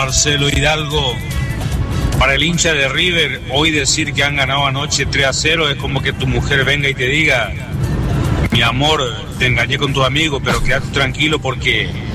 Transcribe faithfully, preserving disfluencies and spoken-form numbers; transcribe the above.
Marcelo Hidalgo. Para el hincha de River, hoy decir que han ganado anoche tres a cero es como que tu mujer venga y te diga: mi amor, te engañé con tu amigo, pero quédate tranquilo porque